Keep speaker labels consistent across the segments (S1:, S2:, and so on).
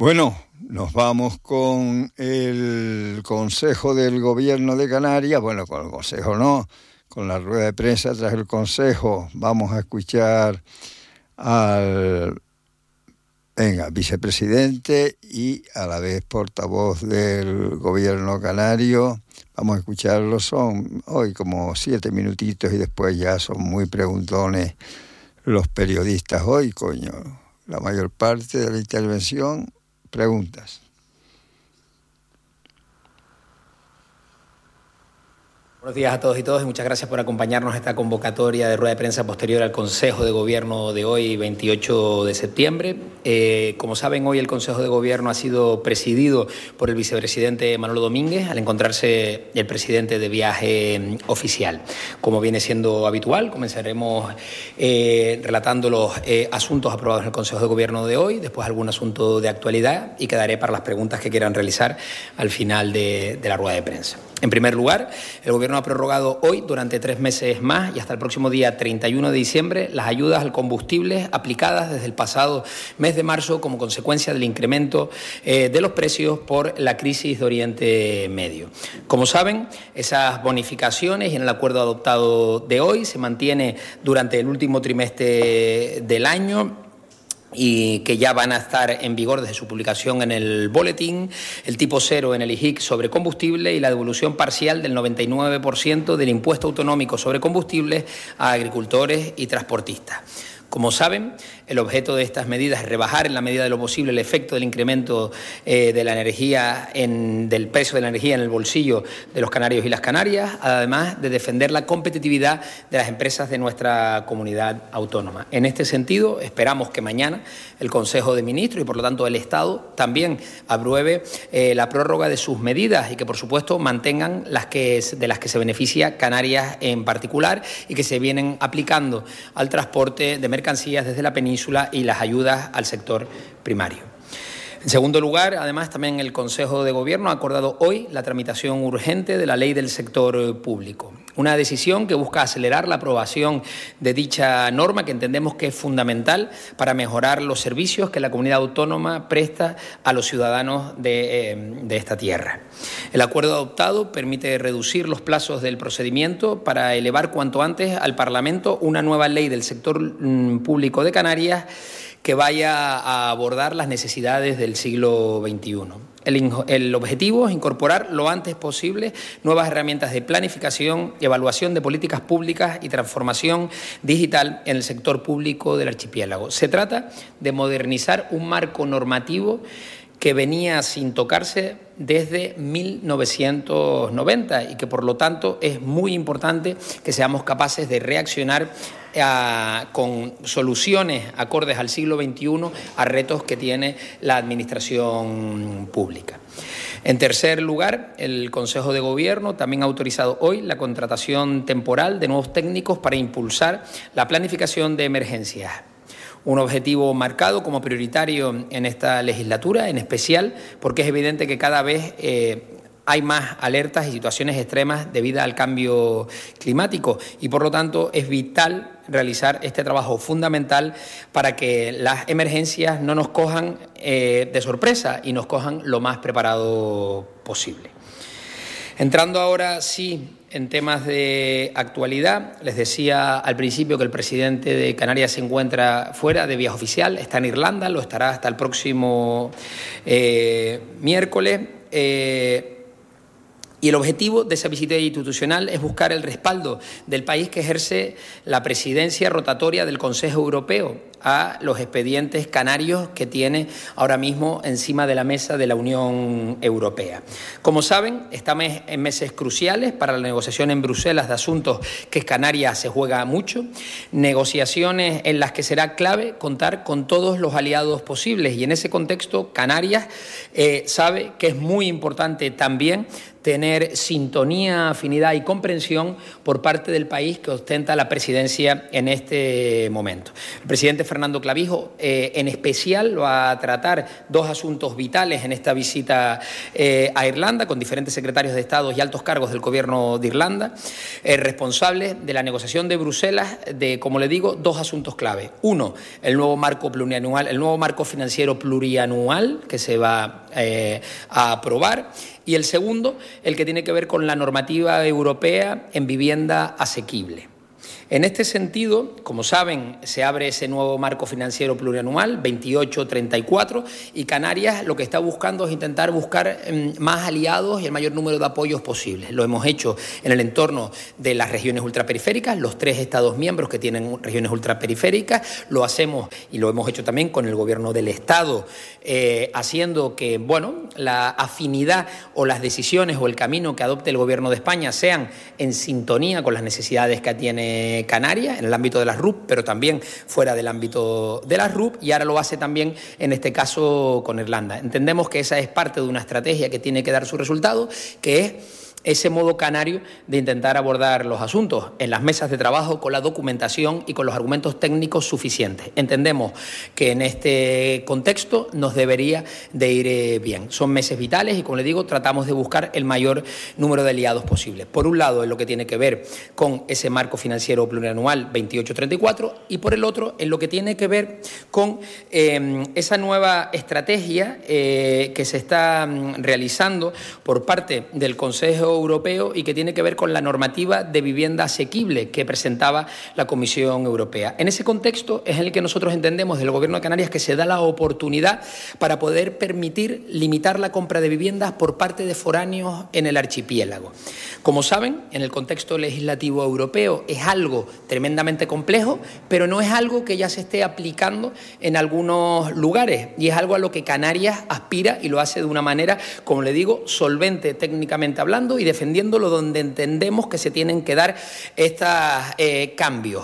S1: Bueno, nos vamos con el Consejo del Gobierno de Canarias. Bueno, con el Consejo no, con la rueda de prensa tras el Consejo. Vamos a escuchar al vicepresidente y a la vez portavoz del Gobierno canario. Vamos a escucharlo, son hoy como 7 minutitos y después ya son muy preguntones los periodistas hoy, coño. La mayor parte de la intervención, preguntas.
S2: Buenos días a todos y todas y muchas gracias por acompañarnos a esta convocatoria de rueda de prensa posterior al Consejo de Gobierno de hoy, 28 de septiembre. Como saben, hoy el Consejo de Gobierno ha sido presidido por el vicepresidente Manolo Domínguez al encontrarse el presidente de viaje oficial. Como viene siendo habitual, comenzaremos relatando los asuntos aprobados en el Consejo de Gobierno de hoy, después algún asunto de actualidad y quedaré para las preguntas que quieran realizar al final de la rueda de prensa. En primer lugar, el Gobierno ha prorrogado hoy durante 3 meses más y hasta el próximo día 31 de diciembre las ayudas al combustible aplicadas desde el pasado mes de marzo como consecuencia del incremento de los precios por la crisis de Oriente Medio. Como saben, esas bonificaciones y en el acuerdo adoptado de hoy se mantiene durante el último trimestre del año y que ya van a estar en vigor desde su publicación en el boletín, el tipo cero en el IGIC sobre combustible y la devolución parcial del 99% del impuesto autonómico sobre combustibles a agricultores y transportistas. Como saben, el objeto de estas medidas es rebajar en la medida de lo posible el efecto del incremento de la energía, del precio de la energía en el bolsillo de los canarios y las canarias, además de defender la competitividad de las empresas de nuestra comunidad autónoma. En este sentido, esperamos que mañana el Consejo de Ministros y, por lo tanto, el Estado también apruebe la prórroga de sus medidas y que, por supuesto, mantengan de las que se beneficia Canarias en particular y que se vienen aplicando al transporte de mercancías desde la península y las ayudas al sector primario. En segundo lugar, además, también el Consejo de Gobierno ha acordado hoy la tramitación urgente de la Ley del Sector Público. Una decisión que busca acelerar la aprobación de dicha norma que entendemos que es fundamental para mejorar los servicios que la comunidad autónoma presta a los ciudadanos de esta tierra. El acuerdo adoptado permite reducir los plazos del procedimiento para elevar cuanto antes al Parlamento una nueva ley del sector público de Canarias que vaya a abordar las necesidades del siglo XXI. El objetivo es incorporar lo antes posible nuevas herramientas de planificación, evaluación de políticas públicas y transformación digital en el sector público del archipiélago. Se trata de modernizar un marco normativo que venía sin tocarse desde 1990 y que, por lo tanto, es muy importante que seamos capaces de reaccionar con soluciones acordes al siglo XXI a retos que tiene la administración pública. En tercer lugar, el Consejo de Gobierno también ha autorizado hoy la contratación temporal de nuevos técnicos para impulsar la planificación de emergencias. Un objetivo marcado como prioritario en esta legislatura, en especial porque es evidente que cada vez hay más alertas y situaciones extremas debido al cambio climático y, por lo tanto, es vital realizar este trabajo fundamental para que las emergencias no nos cojan de sorpresa y nos cojan lo más preparado posible. Entrando ahora sí en temas de actualidad, les decía al principio que el presidente de Canarias se encuentra fuera de viaje oficial, está en Irlanda, lo estará hasta el próximo miércoles. Y el objetivo de esa visita institucional es buscar el respaldo del país que ejerce la presidencia rotatoria del Consejo Europeo a los expedientes canarios que tiene ahora mismo encima de la mesa de la Unión Europea. Como saben, estamos en meses cruciales para la negociación en Bruselas de asuntos que Canarias se juega mucho, negociaciones en las que será clave contar con todos los aliados posibles y en ese contexto Canarias sabe que es muy importante también tener sintonía, afinidad y comprensión por parte del país que ostenta la presidencia en este momento. El presidente Fernando Clavijo en especial va a tratar dos asuntos vitales en esta visita a Irlanda, con diferentes secretarios de Estado y altos cargos del Gobierno de Irlanda, responsables de la negociación de Bruselas de, como le digo, dos asuntos clave. Uno, el nuevo marco plurianual, el nuevo marco financiero plurianual que se va a aprobar, y el segundo, el que tiene que ver con la normativa europea en vivienda asequible. En este sentido, como saben, se abre ese nuevo marco financiero plurianual 28-34 y Canarias lo que está buscando es intentar buscar más aliados y el mayor número de apoyos posibles. Lo hemos hecho en el entorno de las regiones ultraperiféricas, los 3 Estados miembros que tienen regiones ultraperiféricas, lo hacemos y lo hemos hecho también con el Gobierno del Estado, haciendo que, bueno, la afinidad o las decisiones o el camino que adopte el Gobierno de España sean en sintonía con las necesidades que tiene Canarias, en el ámbito de las RUP, pero también fuera del ámbito de las RUP, y ahora lo hace también en este caso con Irlanda. Entendemos que esa es parte de una estrategia que tiene que dar su resultado, que es ese modo canario de intentar abordar los asuntos en las mesas de trabajo con la documentación y con los argumentos técnicos suficientes. Entendemos que en este contexto nos debería de ir bien. Son meses vitales y, como le digo, tratamos de buscar el mayor número de aliados posible. Por un lado, en lo que tiene que ver con ese marco financiero plurianual 28-34 y por el otro, en lo que tiene que ver con esa nueva estrategia que se está realizando por parte del Consejo Europeo y que tiene que ver con la normativa de vivienda asequible que presentaba la Comisión Europea. En ese contexto es en el que nosotros entendemos del Gobierno de Canarias que se da la oportunidad para poder permitir limitar la compra de viviendas por parte de foráneos en el archipiélago. Como saben, en el contexto legislativo europeo es algo tremendamente complejo, pero no es algo que ya se esté aplicando en algunos lugares y es algo a lo que Canarias aspira y lo hace de una manera, como le digo, solvente técnicamente hablando y defendiéndolo donde entendemos que se tienen que dar estos cambios.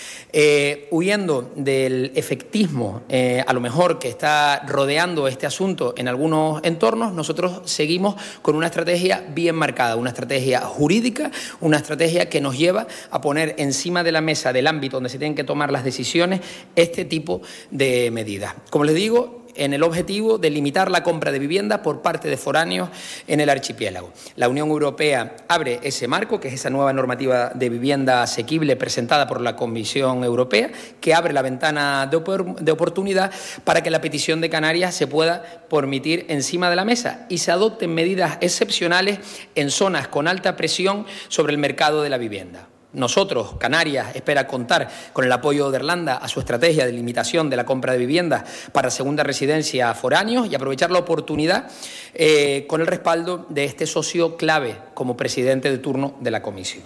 S2: Huyendo del efectismo, a lo mejor que está rodeando este asunto en algunos entornos, nosotros seguimos con una estrategia bien marcada, una estrategia jurídica, una estrategia que nos lleva a poner encima de la mesa del ámbito donde se tienen que tomar las decisiones este tipo de medidas. Como les digo, en el objetivo de limitar la compra de vivienda por parte de foráneos en el archipiélago. La Unión Europea abre ese marco, que es esa nueva normativa de vivienda asequible presentada por la Comisión Europea, que abre la ventana de oportunidad para que la petición de Canarias se pueda permitir encima de la mesa y se adopten medidas excepcionales en zonas con alta presión sobre el mercado de la vivienda. Nosotros, Canarias, espera contar con el apoyo de Irlanda a su estrategia de limitación de la compra de viviendas para segunda residencia a foráneos y aprovechar la oportunidad con el respaldo de este socio clave como presidente de turno de la Comisión.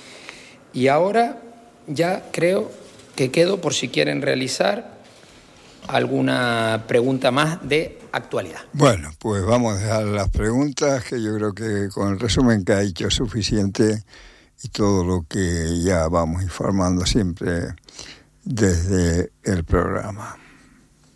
S2: Y ahora ya creo que quedo por si quieren realizar alguna pregunta más de actualidad.
S1: Bueno, pues vamos a dejar las preguntas, que yo creo que con el resumen que ha hecho es suficiente y todo lo que ya vamos informando siempre desde el programa.